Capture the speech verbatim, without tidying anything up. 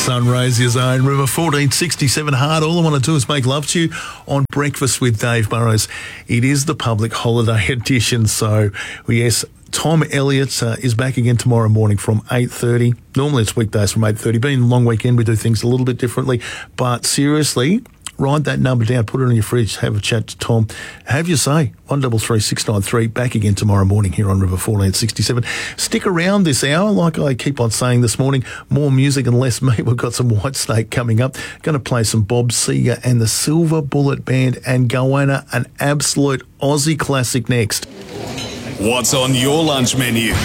Sunraysia Zone, River fourteen sixty-seven hard. All I want to do is make love to you on Breakfast with Dave Burrows. It is the public holiday edition, so yes, Tom Elliott uh, is back again tomorrow morning from eight thirty. Normally it's weekdays from eight thirty. Being a long weekend, we do things a little bit differently. But seriously, write that number down, put it on your fridge, have a chat to Tom. Have your say. one double three six nine three. Back again tomorrow morning here on River fourteen sixty-seven. Stick around this hour, like I keep on saying this morning. More music and less me. We've got some Whitesnake coming up. Going to play some Bob Seger and the Silver Bullet Band and Goanna, an absolute Aussie classic next. What's on your lunch menu?